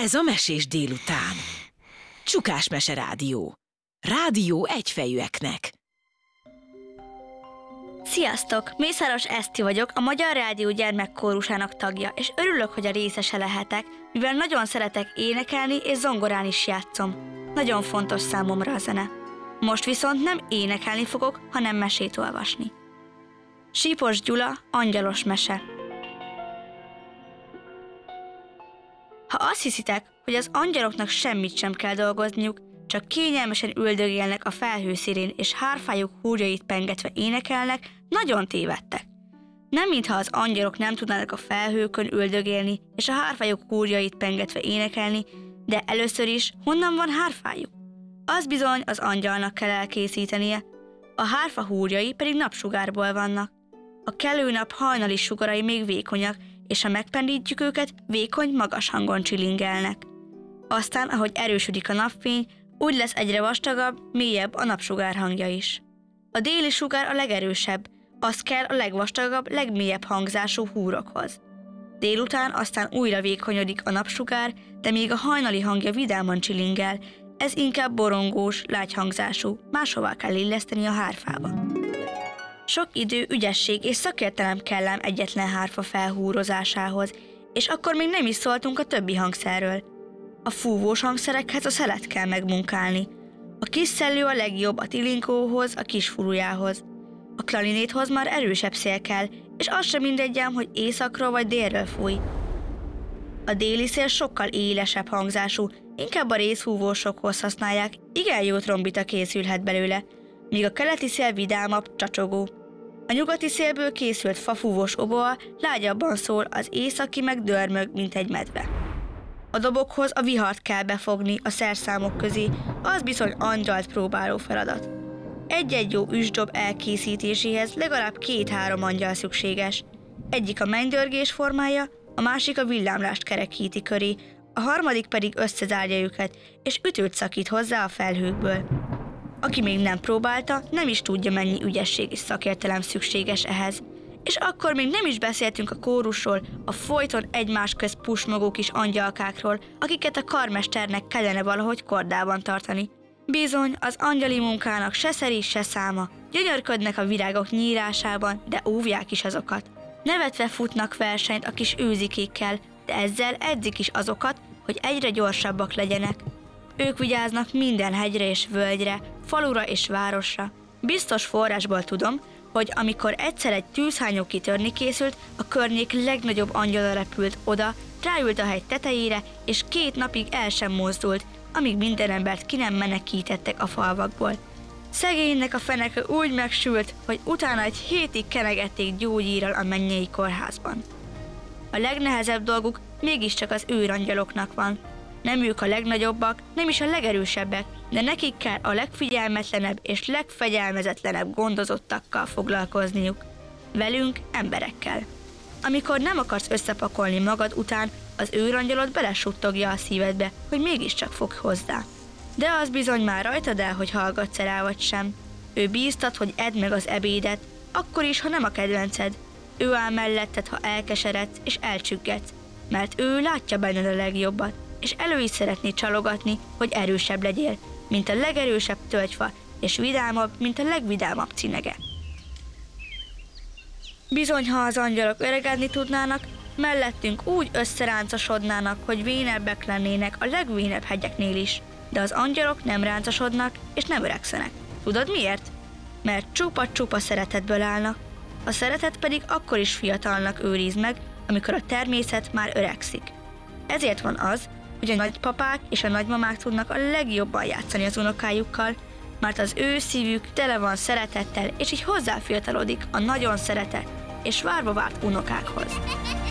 Ez a Mesés délután. Csukás Mese Rádió. Rádió egyfejűeknek. Sziasztok! Mészáros Eszti vagyok, a Magyar Rádió gyermekkórusának tagja, és örülök, hogy a részese lehetek, mivel nagyon szeretek énekelni és zongorán is játszom. Nagyon fontos számomra a zene. Most viszont nem énekelni fogok, hanem mesét olvasni. Sípos Gyula, Angyalos mese. Ha azt hiszitek, hogy az angyaloknak semmit sem kell dolgozniuk, csak kényelmesen üldögélnek a felhőszélén és hárfájuk húrjait pengetve énekelnek, nagyon tévedtek. Nem mintha az angyalok nem tudnának a felhőkön üldögélni és a hárfájuk húrjait pengetve énekelni, de először is honnan van hárfájuk? Az bizony az angyalnak kell elkészítenie, a hárfa húrjai pedig napsugárból vannak. A kelő nap hajnali sugarai még vékonyak, és ha megpendítjük őket, vékony, magas hangon csilingelnek. Aztán, ahogy erősödik a napfény, úgy lesz egyre vastagabb, mélyebb a napsugár hangja is. A déli sugár a legerősebb, az kell a legvastagabb, legmélyebb hangzású húrokhoz. Délután aztán újra vékonyodik a napsugár, de még a hajnali hangja vidáman csilingel, ez inkább borongós, lágy hangzású, máshová kell illeszteni a hárfába. Sok idő, ügyesség és szakértelem kell ám egyetlen hárfa felhúrozásához, és akkor még nem is szóltunk a többi hangszerről. A fúvós hangszerekhez a szelet kell megmunkálni. A kis szellő a legjobb a tilinkóhoz, a kis furujához. A klarinéthoz már erősebb szél kell, és az sem mindegy ám, hogy északról vagy délről fúj. A déli szél sokkal élesebb hangzású, inkább a részfúvósokhoz használják, igen jó trombita készülhet belőle, míg a keleti szél vidámabb, csacsogó. A nyugati szélből készült fafúvós oboa lágyabban szól, az északi meg dörmög, mint egy medve. A dobokhoz a vihart kell befogni a szerszámok közé, az bizony angyalt próbáló feladat. Egy-egy jó üsdob elkészítéséhez legalább 2-3 angyal szükséges. Egyik a mennydörgés formája, a másik a villámlást kerekíti köré, a harmadik pedig összezárja őket, és ütőt szakít hozzá a felhőkből. Aki még nem próbálta, nem is tudja, mennyi ügyesség és szakértelem szükséges ehhez. És akkor még nem is beszéltünk a kórusról, a folyton egymás közt pusmogó kis angyalkákról, akiket a karmesternek kellene valahogy kordában tartani. Bizony, az angyali munkának se szeri, se száma. Gyönyörködnek a virágok nyírásában, de óvják is azokat. Nevetve futnak versenyt a kis őzikékkel, de ezzel edzik is azokat, hogy egyre gyorsabbak legyenek. Ők vigyáznak minden hegyre és völgyre, falura és városra. Biztos forrásból tudom, hogy amikor egyszer egy tűzhányó kitörni készült, a környék legnagyobb angyala repült oda, ráült a hegy tetejére, és 2 napig el sem mozdult, amíg minden embert ki nem menekítettek a falvakból. Szegénynek a feneke úgy megsült, hogy utána egy hétig kenegették gyógyírral a mennyei kórházban. A legnehezebb dolguk mégiscsak az őrangyaloknak van. Nem ők a legnagyobbak, nem is a legerősebbek, de nekik kell a legfigyelmetlenebb és legfegyelmezetlenebb gondozottakkal foglalkozniuk. Velünk, emberekkel. Amikor nem akarsz összepakolni magad után, az őrangyalod belesuttogja a szívedbe, hogy mégiscsak fogj hozzá. De az bizony már rajtad el, hogy hallgatsz rá vagy sem. Ő bíztat, hogy edd meg az ebédet, akkor is, ha nem a kedvenced. Ő áll melletted, ha elkeseredsz és elcsüggetsz, mert ő látja benned a legjobbat, és elő is szeretné csalogatni, hogy erősebb legyél, mint a legerősebb tölgyfa, és vidámabb, mint a legvidámabb cinege. Bizony, ha az angyalok öregedni tudnának, mellettünk úgy összeráncosodnának, hogy vénebbek lennének a legvénebb hegyeknél is. De az angyalok nem ráncosodnak, és nem öregszenek. Tudod miért? Mert csupa-csupa szeretetből állnak. A szeretet pedig akkor is fiatalnak őriz meg, amikor a természet már öregszik. Ezért van az, hogy a nagypapák és a nagymamák tudnak a legjobban játszani az unokájukkal, mert az ő szívük tele van szeretettel, és így hozzáfiatalodik a nagyon szeretett és várva várt unokákhoz.